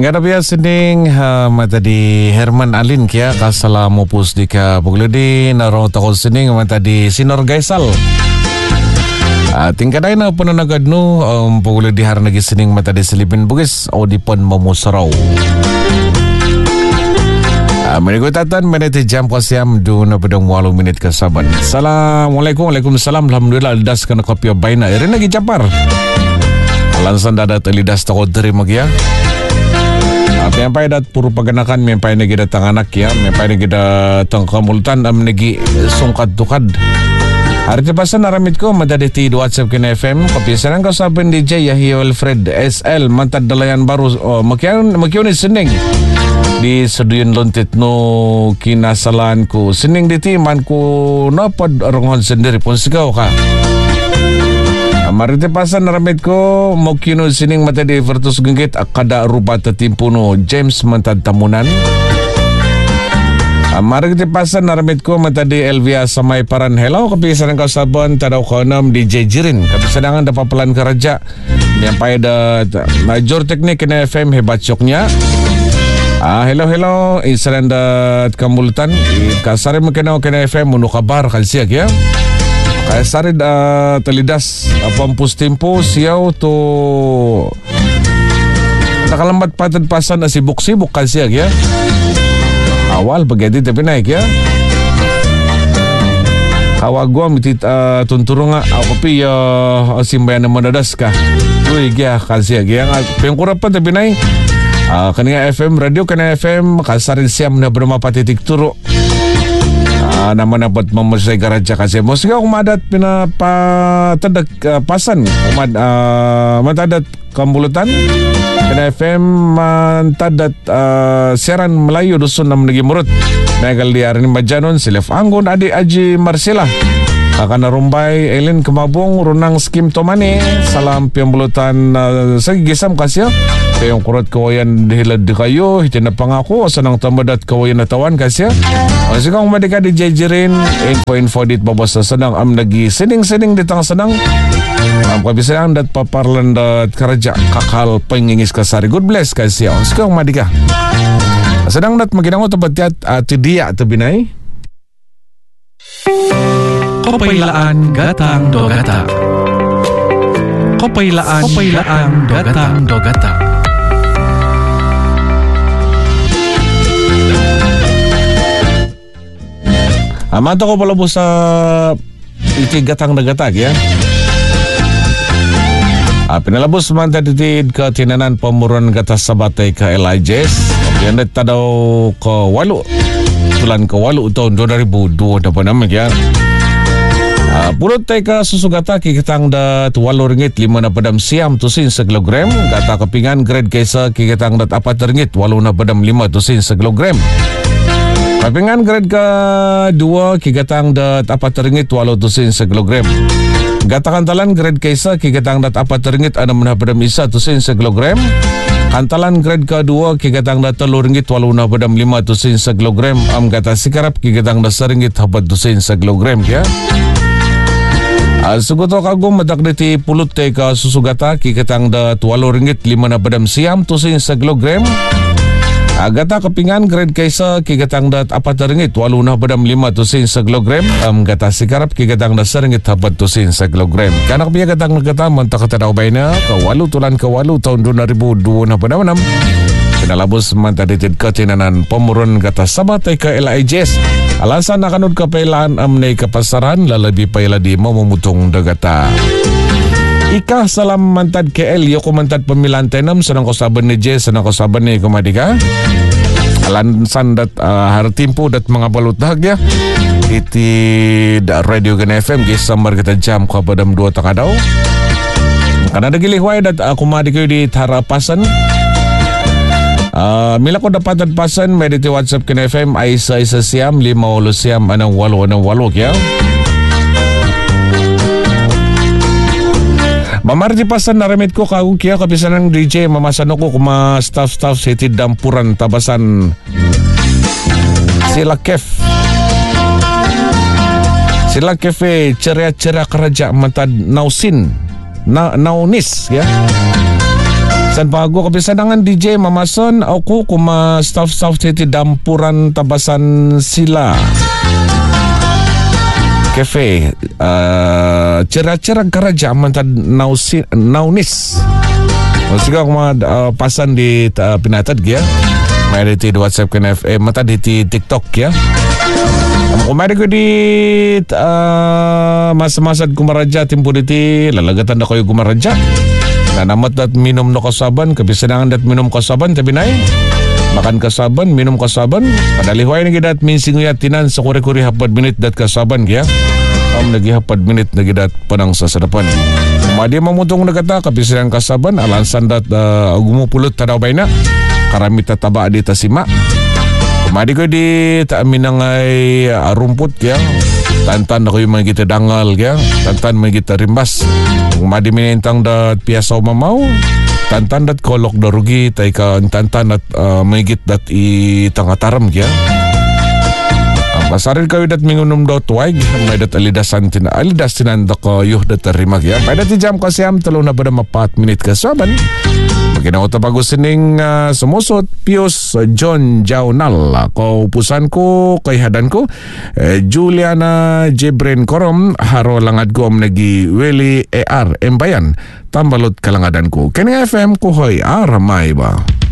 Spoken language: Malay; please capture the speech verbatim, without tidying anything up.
Tinggal biya sining uh, mata di Herman Alin kia kasala mopus di ka pugludi naro takol sining mata di Sinor Gaisal. Uh, tingkadai na pananagad no um, pugludi har nagi sining mata di Silipin Bugis o di pon mamusaraw. Uh, Menigutatan menit jam kasiam du na pedang walu minit kasaban. Assalamualaikum, waalaikumsalam. Alhamdulillah lidas kana kopi baina. Iri nagi capar. Lansan dadat lidas takot dari magia. Mempai dat puru paganakan, mempai negi datang anak ya, mempai negi datang kamulutan, am negi sungkat tukad. Hari tepasan aramit ko, madadi ti WhatsApp kina F M, kapisanan ko sabihin D J Yahya Alfred S L, mantad dalayan baru, oh, makiyan, makiyan ni sining. Di seduyun lontit no kinasalan ko, sining di ti man ko napad arongan sendiri pun sigaw ka. Marite pasan naramit ko mokino sining mata di Vertus Genggit akada rupa tatimpuno James mantad tamunan. Marite pasan naramit ko mata di Elvia Samay Paran. Hello kapisan ng kasabon tadaw ko nam D J Jirin kapisanangan dapat pelan keraja yang pada major teknik kena F M hebat syoknya. Ah hello hello isaran dat kamulutan kasare makena kena F M munu kabar kalsiak ya. Kaya sarid uh, talidas pampus tempo siyaw to nakalambat patad pasan na sibuk-sibuk kasiyag ya. Awal bagay tapi naik ya. Kawag gua mitit uh, tunturo nga ako pi uh, simbayan na manadas ka. Uy gya kasiyag ya. Pengkurapan tapi naik. Uh, kanina F M radio kanina F M kasarid siyam na berapa patitik turo. Uh, naman dapat memusai garaja kasi musika umadat pinapatadak uh, pasan umad uh, matadat kambulutan kena F M mantadat uh, siaran Melayu dusun nam negi murut megal diarin majanon silef anggun adik Aji Marsila akan narumbay Elin Kemabung runang skim tomani salam piambulutan uh, sagigisam kasih yung kurot kawayan dihilad di kayo hiti na pangako sanang tamadat kawayan natawan kasya o sikang madika di jajirin info-info dit babas na sanang am nagi sining-sining ditang sanang am kabisanang dat paparlan dat karaja kakal pengingis kasari good bless kasya o sikang madika sanang dat maginang o tabatiat at tidiya tabinay Kopailaan gatang dogata Kopailaan Kopailaan gatang dogata Amata ko pala po sa iti gatang na gatag, ya. Ah, pinalabos man tatitid ka tinanan pamuron gatas sa batay ka L I J S. Yan na daw ka walo. Tulan ka walo taon dua ribu dua na pa naman, ya. Ah, pulot tayo ka susugata kikitang dat walo ringgit lima na padam siyam tusin sa kilogram. Gata kapingan grade kaysa kikitang dat apat ringgit walo na padam lima tusin sa kilogram. Kapingan grade ka dua kigatang dat apat ringgit walo tusin sa kilogram. Gata kantalan grade kaysa kigatang dat apat ringgit anam na padam isa tusin sa kilogram. Kantalan grade ka dua kigatang dat talo ringgit walo na padam lima tusin sa kilogram. Am gata sikarap kigatang dat saringgit habat tusin sa kilogram kaya. Uh, Sugoto kagum madak diti pulut te ka susugata kigatang dat walo ringgit lima na padam siyam tusin sa kilogram. Gata kapingan grade kaysa kigatang dat apat ringgit walo na padam lima tusin sa kilogram. Um, gata sikarap kigatang dat saringgit habat tusin sa kilogram. Kanak biya gatang nagata mantakatadaw bay na kawalo tulan kawalo taon dua ribu dua na padam enam. Pinalabos mantaditid ka tinanan pamuron gata sabatay ka L I J S. Alasan nakanod kapailaan amnay kapasaran lalabi pailadi mo mamutong dagata. Ika salam mantad K L yoko mantad pemilan tenam sanang kosaban ni Jess sanang kosaban ni kumadika. Alansan dat uh, hartimpo dat mga balutag ya. Iti da radio Gana F M gisambar kita jam ko padam dua takadaw. Kana dagilihway dat uh, kumadika di Tarapasan. Uh, mila ko dapat at pasan may diti WhatsApp Gana F M ay isa isa siyam lima ulo siyam anang walo anang walo kaya. Mamarti pasan naramit ko kagu kaya kapisan ng D J mamasan ko kuma staff-staff sa iti dampuran tabasan sila kef sila kef eh ceria-ceria keraja matad nausin na naunis ya San pago kapisanangan D J mamason ako kuma staff-staff titi dampuran tabasan sila. Cafe uh, cerah-cerah karaja mantad nausi naunis. O sige ako mga uh, pasan di uh, pinatad kaya. May di WhatsApp kan F M mata di TikTok ya. Kumari ko di uh, masa-masa kumaraja timpo diti lalagatan na kayo kumaraja. Nanamat dat minum no kasaban kabisanangan dat minum kasaban tabi nay. Makan kasaban, minum kasaban. Padalihuay na gidat minsing uyatinan sa kuri-kuri hapad minit dat kasaban kaya. Am lagi hapad minit na gidat panang sa sadapan. Madi mamutong nagata kabisanang kasaban alansan dat uh, gumupulot tadaw bay na. Karami tataba di tasima. Madi ko di taaminangay uh, rumput kaya. Tantan na kayo mga kita dangal kaya. Tantan mga kita rimbas. Madi minintang dat piasaw mamaw. Tantan dat kolok da rugi tay ka tantan dat uh, magigit dat itangataram kaya. Ang pasarin kayo dat mingunum do tuwag may dat alidasan tina alidas tinanda ko yuh dat tarimag kaya. May dat jam ko siyam talo na ba na mapat minit kasaban. Maginaw ta pagusining uh, sumusot Pius John Jaunal ko upusan ko kay hadan ko eh, Juliana Jebren Korom haro langad ko am nagi Willie E R Embayan tambalot kalangadan ko kani F M ko hoy aramay ba.